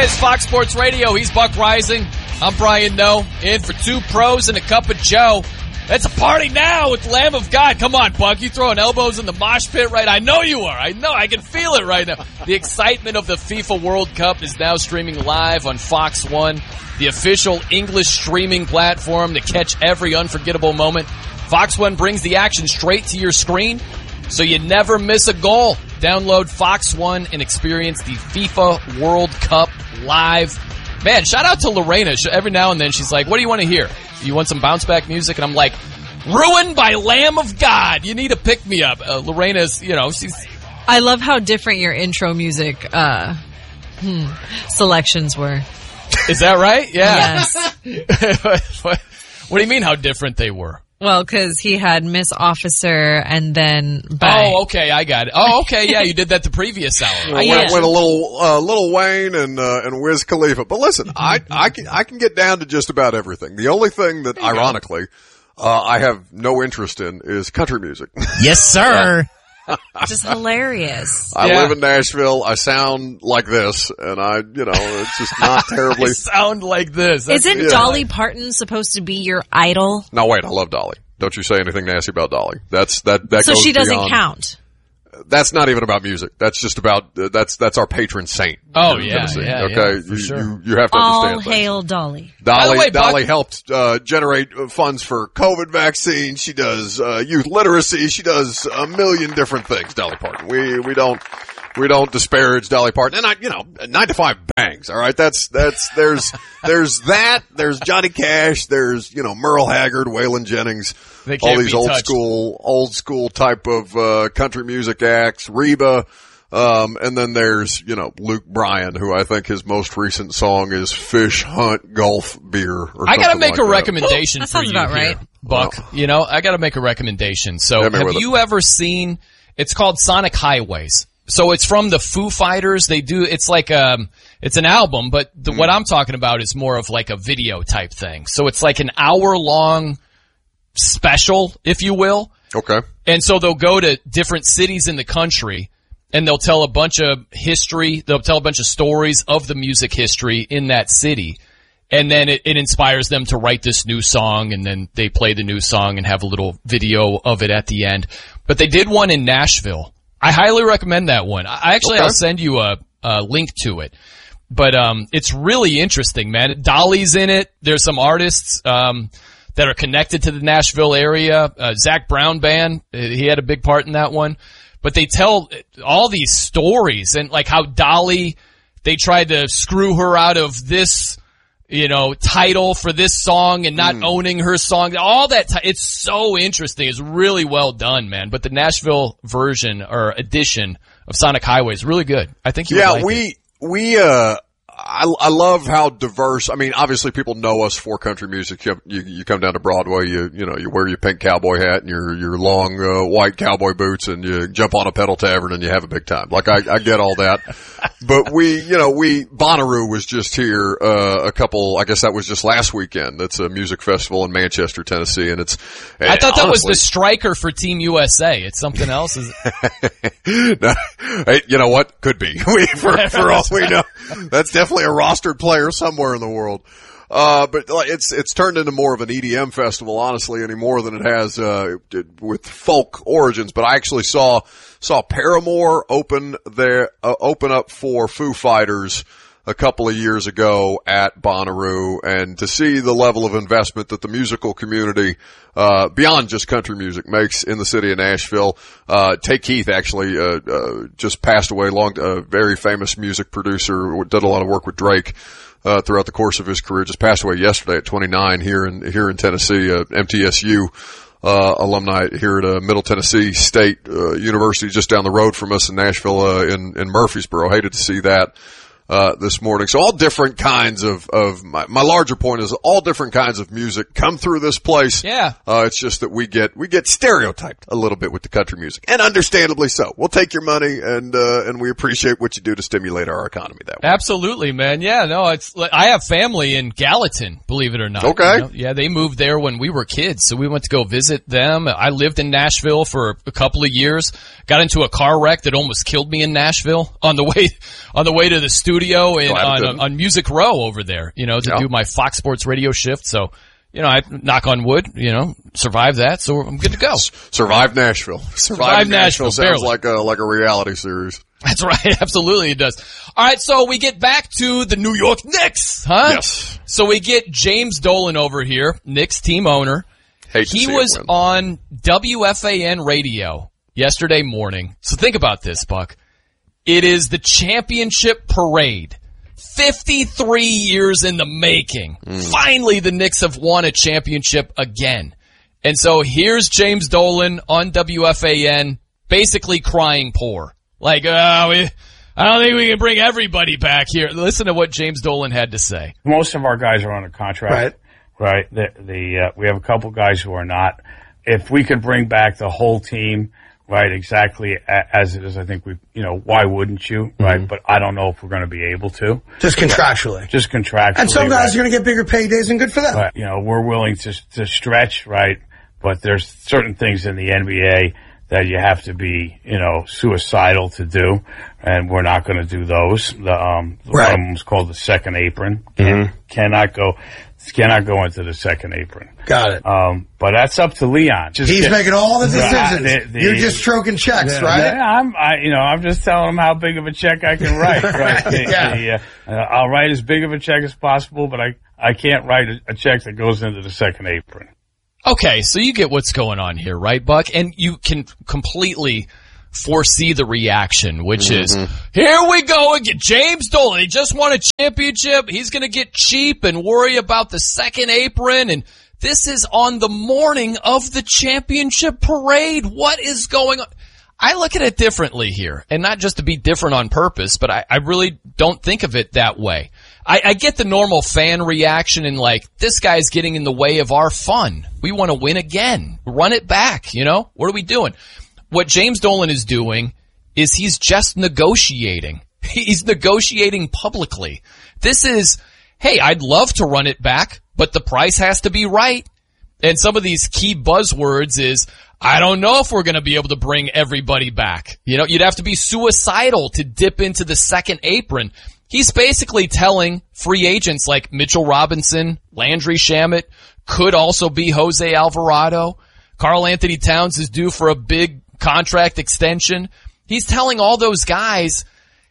It's Fox Sports Radio. He's Buck Rising. I'm Brian Noe. In for two pros and a cup of Joe. It's a party now with Lamb of God. Come on, Buck. You throwing elbows in the mosh pit, right? I know you are. I know. I can feel it right now. The excitement of the FIFA World Cup is now streaming live on Fox One, the official English streaming platform to catch every unforgettable moment. Fox One brings the action straight to your screen, so you never miss a goal. Download Fox One and experience the FIFA World Cup live. Man, shout out to Lorena. Every now and then she's like, what do you want to hear? You want some bounce back music? And I'm like, Ruined by Lamb of God. You need to pick me up. Lorena's, she's... I love how different your intro music selections were. Is that right? Yeah. Yes. What do you mean how different they were? Well, because he had Miss Officer and then Bang. Oh, okay, I got it. Oh, okay, yeah, you did that the previous hour. Went a little Wayne and Wiz Khalifa. But listen, I can get down to just about everything. The only thing that, ironically, I have no interest in is country music. Yes, sir. Just hilarious. I live in Nashville. I sound like this, and it's just not terribly. I sound like this. Isn't Dolly Parton supposed to be your idol? No, wait. I love Dolly. Don't you say anything nasty about Dolly. That so goes she doesn't beyond. Count. That's not even about music. That's just about that's our patron saint. Oh yeah, okay, for sure. You have to understand. All hail Dolly. Dolly helped generate funds for COVID vaccines. She does youth literacy. She does a million different things. Dolly Parton. We don't disparage Dolly Parton. And 9 to 5 bangs. All right, there's that. There's Johnny Cash. There's Merle Haggard, Waylon Jennings. All these old school type of country music acts. Reba. And then there's Luke Bryan, who I think his most recent song is Fish Hunt Gulf Beer. I gotta make a recommendation for you about here, right. Buck. Wow. I gotta make a recommendation. So have you ever seen? It's called Sonic Highways. So it's from the Foo Fighters. It's like, it's an album, but what I'm talking about is more of like a video type thing. So it's like an hour-long special, if you will. Okay. And so they'll go to different cities in the country and they'll tell a bunch of history. They'll tell a bunch of stories of the music history in that city. And then it inspires them to write this new song, and then they play the new song and have a little video of it at the end. But they did one in Nashville. I highly recommend that one. I'll send you a link to it. But it's really interesting, man. Dolly's in it. There's some artists that are connected to the Nashville area. Zach Brown Band, he had a big part in that one. But they tell all these stories, and like how Dolly, they tried to screw her out of this, title for this song and not owning her song. All that, it's so interesting. It's really well done, man. But the Nashville version or edition of Sonic Highway is really good. I think you would like it. I love how diverse. I mean, obviously people know us for country music. You come down to Broadway, you wear your pink cowboy hat and your long, white cowboy boots, and you jump on a pedal tavern and you have a big time. Like, I get all that. But Bonnaroo was just here, I guess that was just last weekend. That's a music festival in Manchester, Tennessee, and I thought that was the striker for Team USA. It's something else. No, hey, you know what? Could be. For all we know. That's definitely a rostered player somewhere in the world. But it's turned into more of an EDM festival, honestly, any more than it has, with folk origins. But I actually saw Paramore open up for Foo Fighters a couple of years ago at Bonnaroo, and to see the level of investment that the musical community, beyond just country music, makes in the city of Nashville. Tay Keith actually, just passed away, very famous music producer, did a lot of work with Drake, throughout the course of his career, just passed away yesterday at 29 here in Tennessee, MTSU. Alumni here at Middle Tennessee State University, just down the road from us in Nashville, in Murfreesboro. Hated to see that this morning. So all different kinds of my larger point is all different kinds of music come through this place. Yeah. It's just that we get stereotyped a little bit with the country music, and understandably so. We'll take your money, and we appreciate what you do to stimulate our economy that way. Absolutely, man. Yeah, no, I have family in Gallatin, believe it or not. Okay. Yeah, they moved there when we were kids, so we went to go visit them. I lived in Nashville for a couple of years. Got into a car wreck that almost killed me in Nashville on the way to the studio studio and on Music Row over there, to do my Fox Sports radio shift. So, I knock on wood, survived that. So I'm good to go. Survive Nashville. Survive Nashville. Sounds like a reality series. That's right. Absolutely it does. All right. So we get back to the New York Knicks, huh? Yes. So we get James Dolan over here, Knicks team owner. He was on WFAN radio yesterday morning. So think about this, Buck. It is the championship parade. 53 years in the making. Finally, the Knicks have won a championship again. And so here's James Dolan on WFAN basically crying poor. Like, I don't think we can bring everybody back here. Listen to what James Dolan had to say. Most of our guys are on a contract. Right. We have a couple guys who are not. If we could bring back the whole team, right, exactly as it is, I think why wouldn't you, right? But I don't know if we're going to be able to. Just contractually. And some guys are going to get bigger paydays, and good for them. But, we're willing to stretch, right? But there's certain things in the NBA that you have to be, suicidal to do, and we're not going to do those. One of them is called the second apron. Cannot go into the second apron. Got it. But that's up to Leon. He's making all the decisions. You're just stroking checks, right? I'm just telling him how big of a check I can write. Right? I'll write as big of a check as possible, but I can't write a check that goes into the second apron. Okay, so you get what's going on here, right, Buck? And you can completely foresee the reaction, which is, here we go again. James Dolan, he just won a championship. He's going to get cheap and worry about the second apron. And this is on the morning of the championship parade. What is going on? I look at it differently here, and not just to be different on purpose, but I really don't think of it that way. I get the normal fan reaction and like, this guy's getting in the way of our fun. We want to win again. Run it back, What are we doing? What James Dolan is doing is he's just negotiating. He's negotiating publicly. This is, hey, I'd love to run it back, but the price has to be right. And some of these key buzzwords is, I don't know if we're going to be able to bring everybody back. You'd have to be suicidal to dip into the second apron. He's basically telling free agents like Mitchell Robinson, Landry Shamet, could also be Jose Alvarado. Karl Anthony Towns is due for a big contract extension. He's telling all those guys,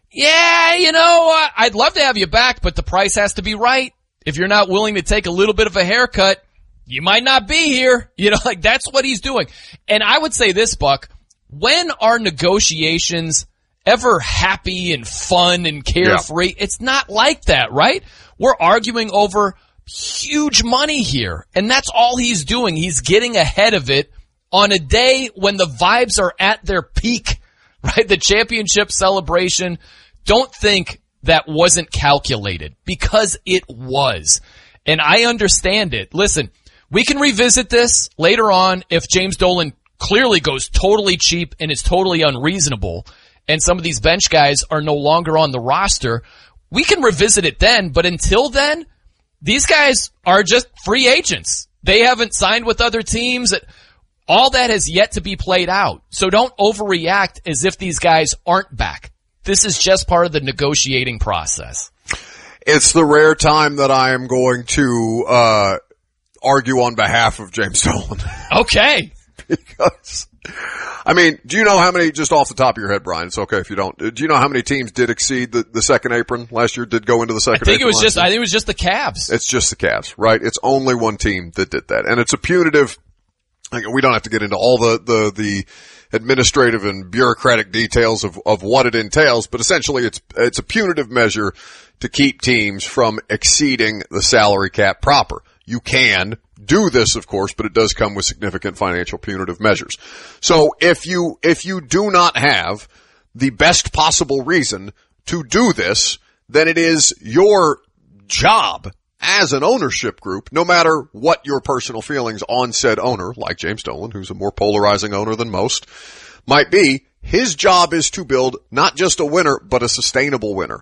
I'd love to have you back, but the price has to be right. If you're not willing to take a little bit of a haircut, you might not be here. That's what he's doing. And I would say this, Buck, when are negotiations ever happy and fun and carefree? Yeah. It's not like that, right? We're arguing over huge money here, and that's all he's doing. He's getting ahead of it on a day when the vibes are at their peak, right? The championship celebration. Don't think that wasn't calculated, because it was. And I understand it. Listen, we can revisit this later on if James Dolan clearly goes totally cheap and is totally unreasonable, and some of these bench guys are no longer on the roster. We can revisit it then, but until then, these guys are just free agents. They haven't signed with other teams. All that has yet to be played out. So don't overreact as if these guys aren't back. This is just part of the negotiating process. It's the rare time that I am going to argue on behalf of James Dolan. Okay. Because, do you know how many, just off the top of your head, Brian, it's okay if you don't, do you know how many teams did exceed the second apron last year, did go into the second apron? I think it was just the Cavs. It's just the Cavs, right? It's only one team that did that. And it's a punitive, we don't have to get into all the administrative and bureaucratic details of what it entails, but essentially it's a punitive measure to keep teams from exceeding the salary cap proper. You can do this, of course, but it does come with significant financial punitive measures. So if you do not have the best possible reason to do this, then it is your job as an ownership group, no matter what your personal feelings on said owner, like James Dolan, who's a more polarizing owner than most, might be, his job is to build not just a winner, but a sustainable winner.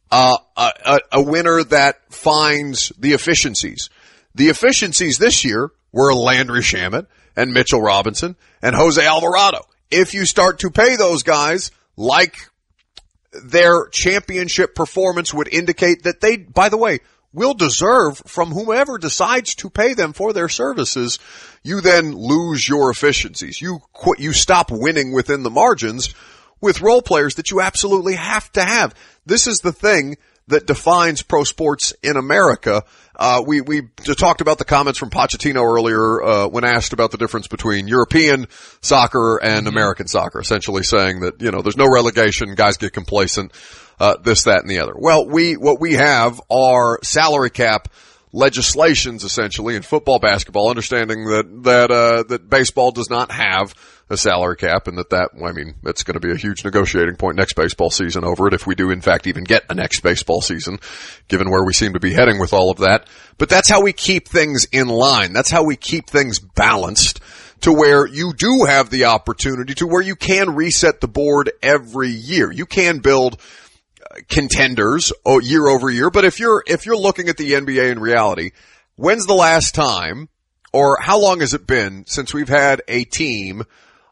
A winner that finds the efficiencies. The efficiencies this year were Landry Shamet and Mitchell Robinson and Jose Alvarado. If you start to pay those guys like their championship performance would indicate that they, by the way, will deserve from whomever decides to pay them for their services, you then lose your efficiencies. You stop winning within the margins with role players that you absolutely have to have. This is the thing that defines pro sports in America. We talked about the comments from Pochettino earlier, when asked about the difference between European soccer and American soccer, essentially saying that, there's no relegation, guys get complacent, this, that, and the other. Well, what we have are salary cap legislations essentially in football, basketball, understanding that baseball does not have a salary cap and that's going to be a huge negotiating point next baseball season over it if we do in fact even get a next baseball season, given where we seem to be heading with all of that. But that's how we keep things in line. That's how we keep things balanced to where you do have the opportunity to where you can reset the board every year. You can build contenders year over year, but if you're looking at the NBA in reality, when's the last time or how long has it been since we've had a team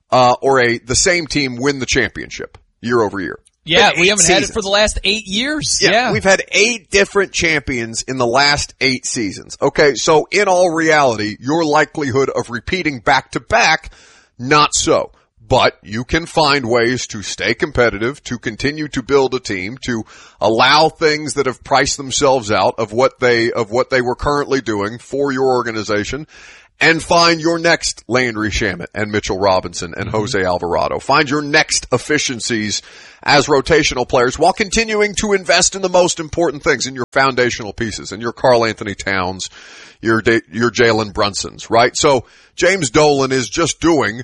the same team win the championship year over year? Yeah, we haven't had it for the last 8 years. Yeah. We've had 8 different champions in the last 8 seasons. Okay, so in all reality, your likelihood of repeating back to back, not so. But you can find ways to stay competitive, to continue to build a team, to allow things that have priced themselves out of what they were currently doing for your organization, and find your next Landry Shamet and Mitchell Robinson and Jose Alvarado. Find your next efficiencies as rotational players while continuing to invest in the most important things, in your foundational pieces, in your Karl Anthony Towns, your Jalen Brunsons, right? So James Dolan is just doing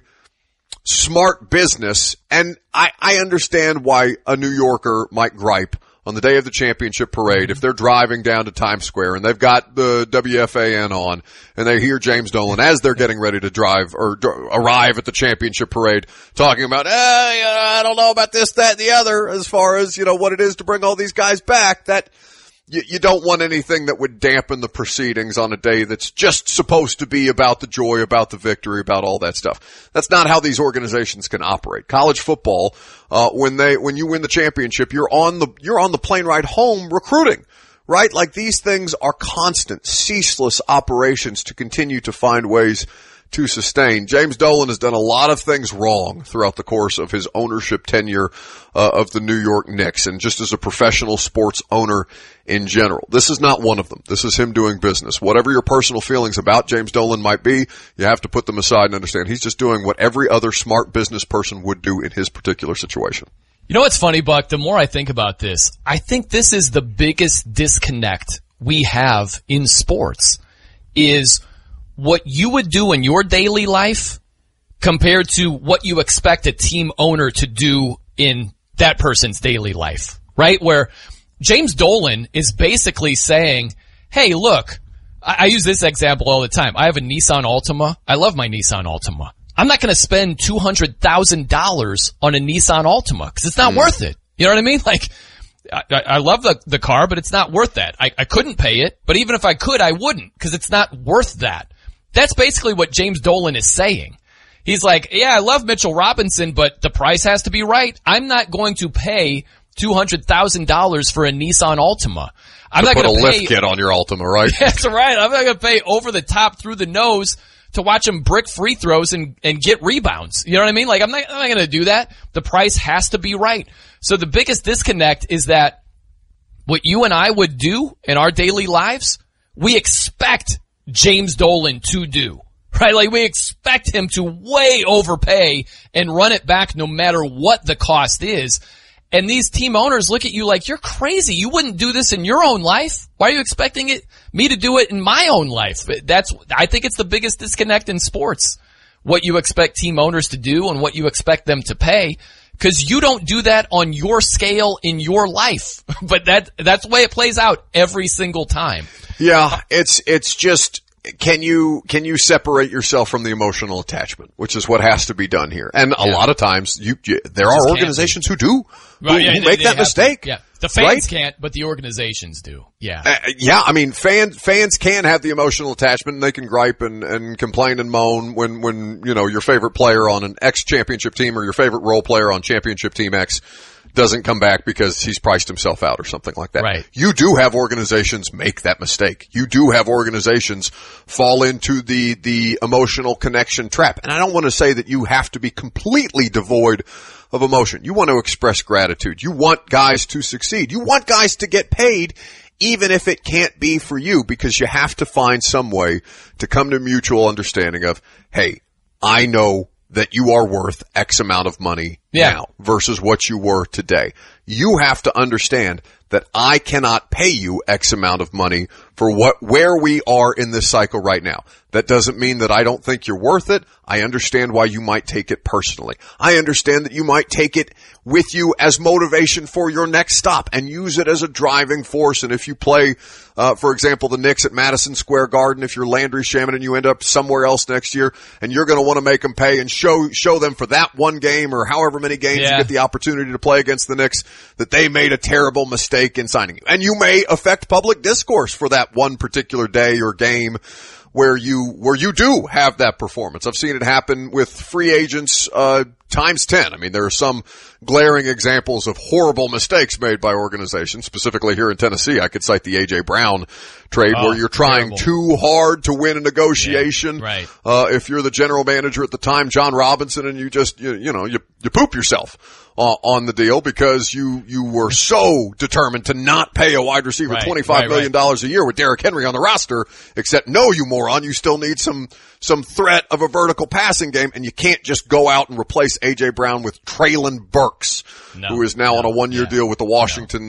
smart business, and I understand why a New Yorker might gripe on the day of the championship parade if they're driving down to Times Square and they've got the WFAN on and they hear James Dolan as they're getting ready to drive or arrive at the championship parade talking about, I don't know about this, that, and the other as far as, what it is to bring all these guys back. That you don't want anything that would dampen the proceedings on a day that's just supposed to be about the joy, about the victory, about all that stuff. That's not how these organizations can operate. College football, when you win the championship, you're on the plane ride home recruiting, right? Like these things are constant, ceaseless operations to continue to find ways to sustain. James Dolan has done a lot of things wrong throughout the course of his ownership tenure of the New York Knicks, and just as a professional sports owner in general. This is not one of them. This is him doing business. Whatever your personal feelings about James Dolan might be, you have to put them aside and understand he's just doing what every other smart business person would do in his particular situation. You know what's funny, Buck? The more I think about this, I think this is the biggest disconnect we have in sports, is what you would do in your daily life compared to what you expect a team owner to do in that person's daily life, right? Where James Dolan is basically saying, hey, look, I use this example all the time. I have a Nissan Altima. I love my Nissan Altima. I'm not going to spend $200,000 on a Nissan Altima because it's not worth it. You know what I mean? Like, I love the car, but it's not worth that. I couldn't pay it, but even if I could, I wouldn't because it's not worth that. That's basically what James Dolan is saying. He's like, yeah, I love Mitchell Robinson, but the price has to be right. I'm not going to pay $200,000 for a Nissan Altima. I'm not going to put a lift kit on your Altima, right? That's right. I'm not going to pay over the top through the nose to watch him brick free throws and get rebounds. You know what I mean? Like, I'm not going to do that. The price has to be right. So the biggest disconnect is that what you and I would do in our daily lives, we expect James Dolan to do, right? Like, we expect him to way overpay and run it back no matter what the cost is. And these team owners look at you like, you're crazy. You wouldn't do this in your own life. Why are you expecting me to do it in my own life? I think it's the biggest disconnect in sports. What you expect team owners to do and what you expect them to pay. Cause you don't do that on your scale in your life. But that's the way it plays out every single time. Yeah, it's just, can you separate yourself from the emotional attachment, which is what has to be done here. And a lot of times there are organizations who do, who make that mistake. Yeah. The fans can't, but the organizations do. Yeah. I mean, fans can have the emotional attachment and they can gripe and complain and moan when, your favorite player on an X championship team or your favorite role player on championship team X doesn't come back because he's priced himself out or something like that. Right. You do have organizations make that mistake. You do have organizations fall into the emotional connection trap. And I don't want to say that you have to be completely devoid of emotion. You want to express gratitude. You want guys to succeed. You want guys to get paid even if it can't be for you, because you have to find some way to come to mutual understanding of, hey, I know that you are worth X amount of money now versus what you were today. You have to understand that I cannot pay you X amount of money for where we are in this cycle right now. That doesn't mean that I don't think you're worth it. I understand why you might take it personally. I understand that you might take it with you as motivation for your next stop and use it as a driving force. And if you play, for example, the Knicks at Madison Square Garden, if you're Landry Shamet and you end up somewhere else next year and you're going to want to make them pay and show them for that one game or however many games you get the opportunity to play against the Knicks that they made a terrible mistake in signing you. And you may affect public discourse for that one particular day or game where you do have that performance. I've seen it happen with free agents, times 10. I mean, there are some glaring examples of horrible mistakes made by organizations, specifically here in Tennessee. I could cite the A.J. Brown trade where you're trying too hard to win a negotiation. Yeah, right. If you're the general manager at the time, John Robinson, and you just, you poop yourself on the deal because you were so determined to not pay a wide receiver $25 million a year with Derrick Henry on the roster, except no, you moron, you still need some threat of a vertical passing game, and you can't just go out and replace A.J. Brown with Traylon Burks, who is now on a one-year deal with the Washington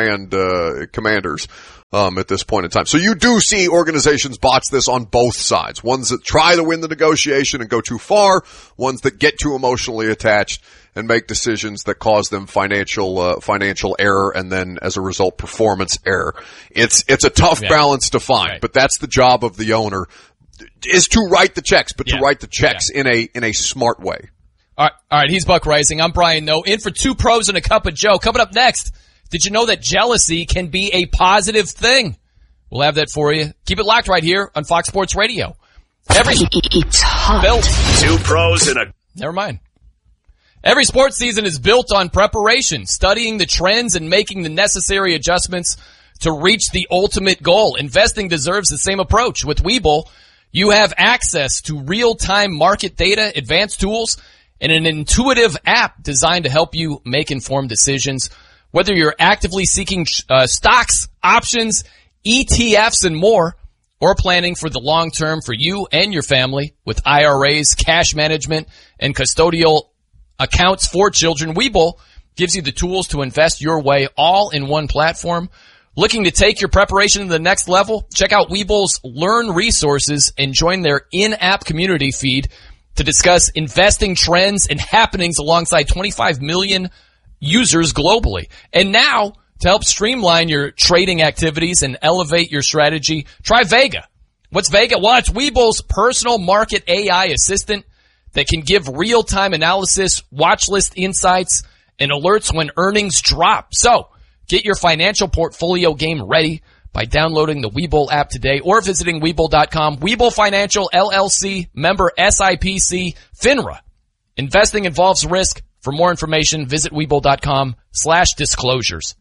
Commanders at this point in time. So you do see organizations botch this on both sides. Ones that try to win the negotiation and go too far, ones that get too emotionally attached and make decisions that cause them financial error and then as a result performance error. It's a tough balance to find, but that's the job of the owner, is to write the checks, but to write the checks in a smart way. All right, he's Buck Rising. I'm Brian Noe, in for Two Pros and a Cup of Joe. Coming up next, did you know that jealousy can be a positive thing? We'll have that for you. Keep it locked right here on Fox Sports Radio. It's hot. Two Pros and a... Never mind. Every sports season is built on preparation, studying the trends and making the necessary adjustments to reach the ultimate goal. Investing deserves the same approach. With Webull, you have access to real-time market data, advanced tools, and an intuitive app designed to help you make informed decisions. Whether you're actively seeking stocks, options, ETFs, and more, or planning for the long term for you and your family with IRAs, cash management, and custodial accounts for children, Webull gives you the tools to invest your way all in one platform. Looking to take your preparation to the next level? Check out Webull's Learn resources and join their in-app community feed to discuss investing trends and happenings alongside 25 million users globally. And now, to help streamline your trading activities and elevate your strategy, try Vega. What's Vega? Well, it's Webull's personal market AI assistant that can give real-time analysis, watch list insights, and alerts when earnings drop. So, get your financial portfolio game ready by downloading the Webull app today or visiting Webull.com. Webull Financial, LLC, member SIPC, FINRA. Investing involves risk. For more information, visit Webull.com/disclosures.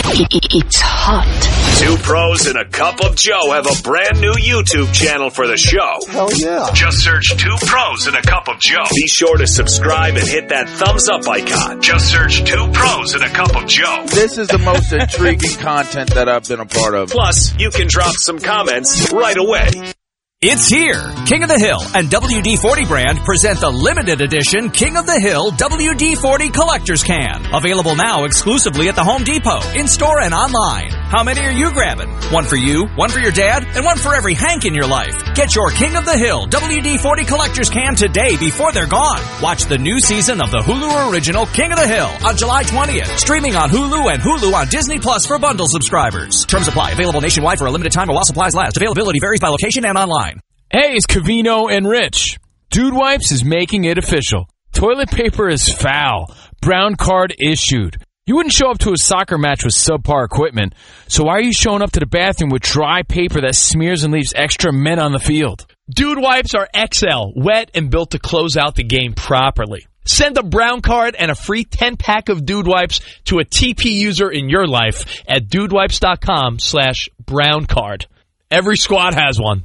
It's hot. Two Pros and a Cup of Joe have a brand new YouTube channel for the show. Hell yeah. Just search Two Pros and a Cup of Joe. Be sure to subscribe and hit that thumbs up icon. Just search Two Pros and a Cup of Joe. This is the most intriguing content that I've been a part of. Plus, you can drop some comments right away. It's here. King of the Hill and WD-40 brand present the limited edition King of the Hill WD-40 Collector's Can. Available now exclusively at the Home Depot, in-store and online. How many are you grabbing? One for you, one for your dad, and one for every Hank in your life. Get your King of the Hill WD-40 Collector's Can today before they're gone. Watch the new season of the Hulu original King of the Hill on July 20th. Streaming on Hulu and Hulu on Disney Plus for bundle subscribers. Terms apply. Available nationwide for a limited time or while supplies last. Availability varies by location and online. Hey, it's Covino and Rich. Dude Wipes is making it official. Toilet paper is foul. Brown card issued. You wouldn't show up to a soccer match with subpar equipment, so why are you showing up to the bathroom with dry paper that smears and leaves extra men on the field? Dude Wipes are XL, wet and built to close out the game properly. Send a brown card and a free 10-pack of Dude Wipes to a TP user in your life at dudewipes.com/brown card. Every squad has one.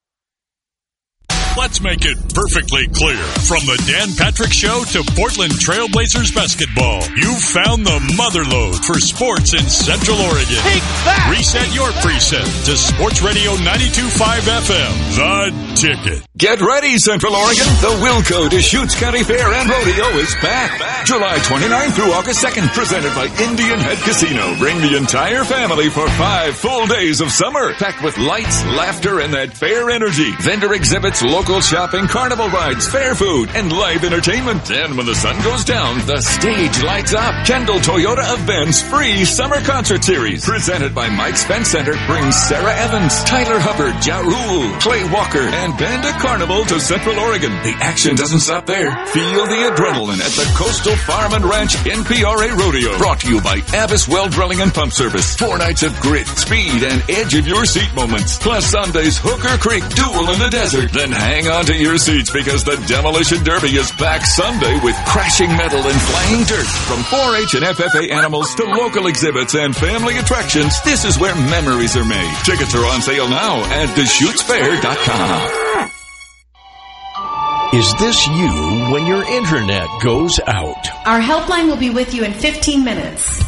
Let's make it perfectly clear. From the Dan Patrick Show to Portland Trailblazers basketball, you've found the motherlode for sports in Central Oregon. Take that! Reset your preset to Sports Radio 92.5 FM, The Ticket. Get ready, Central Oregon. The Wilco Deschutes County Fair and Rodeo is back. July 29th through August 2nd, presented by Indian Head Casino. Bring the entire family for 5 full days of summer, packed with lights, laughter, and that fair energy. Vendor exhibits, local shopping, carnival rides, fair food, and live entertainment. And when the sun goes down, the stage lights up. Kendall Toyota of Ben's free summer concert series, presented by Mike's Fence Center, brings Sarah Evans, Tyler Hubbard, Ja Rule, Clay Walker, and Band of Carnival to Central Oregon. The action doesn't stop there. Feel the adrenaline at the Coastal Farm and Ranch NPRA Rodeo. Brought to you by Abbas Well Drilling and Pump Service. 4 nights of grit, speed, and edge of your seat moments. Plus Sunday's Hooker Creek Duel in the Desert. Then hang on to your seats because the Demolition Derby is back Sunday with crashing metal and flying dirt. From 4-H and FFA animals to local exhibits and family attractions, this is where memories are made. Tickets are on sale now at DeschutesFair.com. Is this you when your internet goes out? Our helpline will be with you in 15 minutes.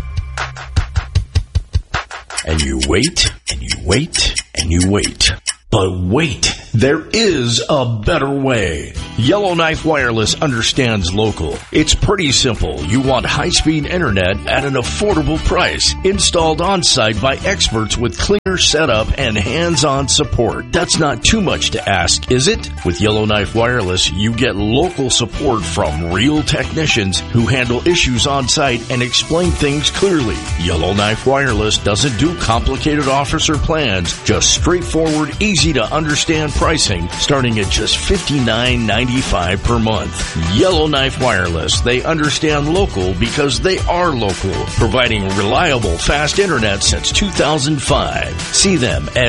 And you wait, and you wait, and you wait. But wait, there is a better way. Yellowknife Wireless understands local. It's pretty simple. You want high-speed internet at an affordable price, installed on-site by experts with cleaner setup and hands-on support. That's not too much to ask, is it? With Yellowknife Wireless, you get local support from real technicians who handle issues on-site and explain things clearly. Yellowknife Wireless doesn't do complicated offers or plans, just straightforward, easy to understand pricing starting at just $59.95 per month. Yellowknife Wireless. They understand local because they are local, providing reliable fast internet since 2005. See them at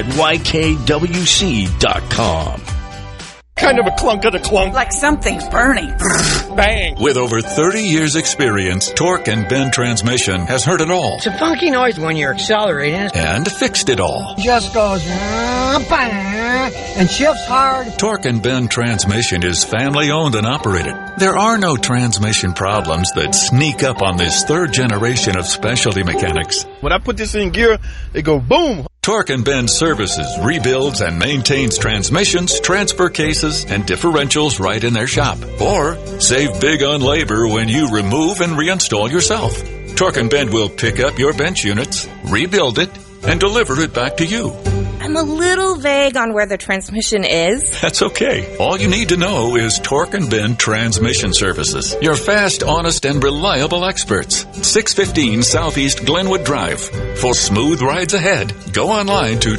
ykwc.com. Kind of a clunk of the clunk. Like something's burning. Bang. With over 30 years experience, Torque and Bend Transmission has heard it all. It's a funky noise when you're accelerating. And fixed it all. Just goes and shifts hard. Torque and Bend Transmission is family owned and operated. There are no transmission problems that sneak up on this third generation of specialty mechanics. When I put this in gear, it go boom. Torque and Bend services, rebuilds, and maintains transmissions, transfer cases, and differentials right in their shop. Or save big on labor when you remove and reinstall yourself. Torque and Bend will pick up your bench units, rebuild it, and deliver it back to you. I'm a little vague on where the transmission is. That's okay. All you need to know is Torque and Bend Transmission Services. Your fast, honest, and reliable experts. 615 Southeast Glenwood Drive. For smooth rides ahead, go online to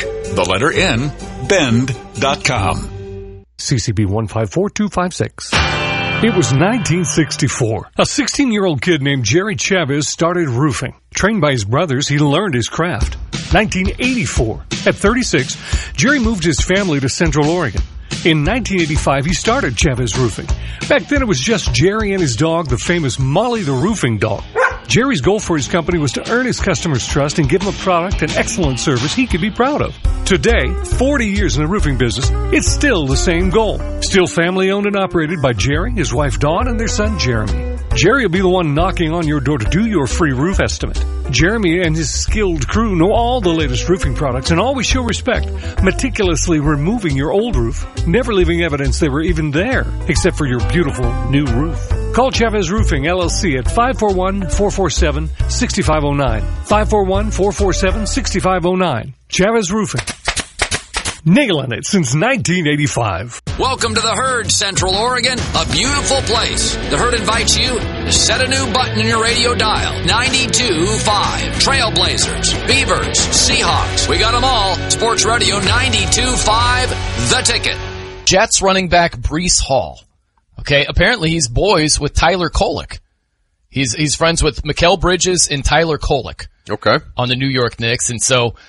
bend.com. CCB 154256. It was 1964. A 16-year-old kid named Jerry Chavez started roofing. Trained by his brothers, he learned his craft. 1984. At 36, Jerry moved his family to Central Oregon. In 1985, he started Chavez Roofing. Back then, it was just Jerry and his dog, the famous Molly the Roofing Dog. Jerry's goal for his company was to earn his customers' trust and give them a product and excellent service he could be proud of. Today, 40 years in the roofing business, it's still the same goal. Still family owned and operated by Jerry, his wife Dawn, and their son Jeremy. Jerry will be the one knocking on your door to do your free roof estimate. Jeremy and his skilled crew know all the latest roofing products and always show respect, meticulously removing your old roof, never leaving evidence they were even there, except for your beautiful new roof. Call Chavez Roofing, LLC at 541-447-6509. 541-447-6509. Chavez Roofing. Nailing it since 1985. Welcome to the Herd, Central Oregon, a beautiful place. The Herd invites you to set a new button in your radio dial. 92.5. Trailblazers, Beavers, Seahawks. We got them all. Sports Radio 92.5, The Ticket. Jets running back Breece Hall. Okay, apparently he's boys with Tyler Kolek. He's friends with Mikal Bridges and Tyler Kolek. Okay. On the New York Knicks. And so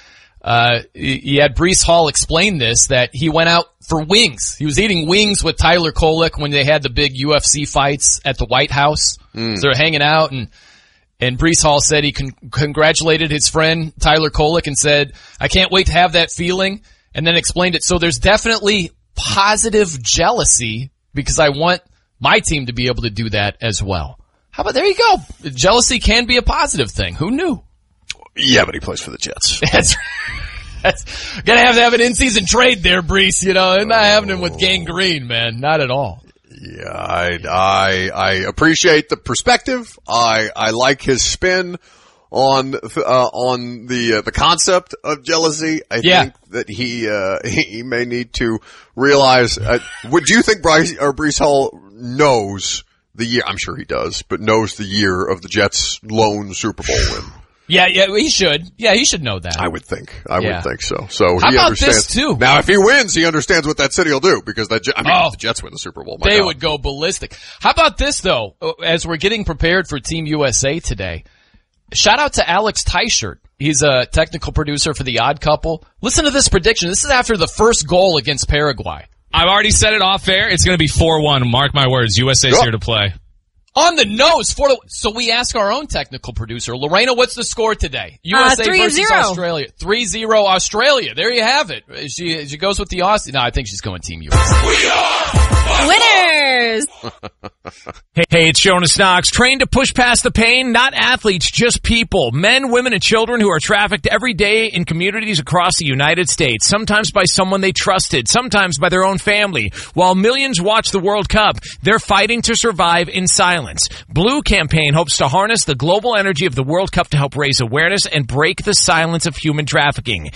He had Breece Hall explain this, that he went out for wings. He was eating wings with Tyler Kolek when they had the big UFC fights at the White House. So they're hanging out, and Breece Hall said he congratulated his friend Tyler Kolek and said, I can't wait to have that feeling, and then explained it. So there's definitely positive jealousy because I want my team to be able to do that as well. How about, there you go. Jealousy can be a positive thing. Who knew? Yeah, but he plays for the Jets. That's gotta have an in-season trade there, Breece. You know, it's not happening with Gangrene, man. Not at all. Yeah, I appreciate the perspective. I like his spin on the concept of jealousy. I think that he may need to realize. Would you think Breece Hall knows the year? I'm sure he does, but knows the year of the Jets' lone Super Bowl win. Yeah, he should. Yeah, he should know that. I would think. Would think so. So how he about understands. This too? Now, if he wins, he understands what that city will do because if the Jets win the Super Bowl, they would go ballistic. How about this though? As we're getting prepared for Team USA today, shout out to Alex Teichert. He's a technical producer for The Odd Couple. Listen to this prediction. This is after the first goal against Paraguay. I've already said it off air. It's going to be 4-1. Mark my words. USA's here to play. On the nose. So we ask our own technical producer, Lorena, what's the score today? USA versus Australia. 3-0 Australia. There you have it. She goes with the Aussie. No, I think she's going Team USA. We are winners. Hey, it's Jonas Knox. Trained to push past the pain? Not athletes, just people. Men, women, and children who are trafficked every day in communities across the United States. Sometimes by someone they trusted. Sometimes by their own family. While millions watch the World Cup, they're fighting to survive in silence. Blue Campaign hopes to harness the global energy of the World Cup to help raise awareness and break the silence of human trafficking.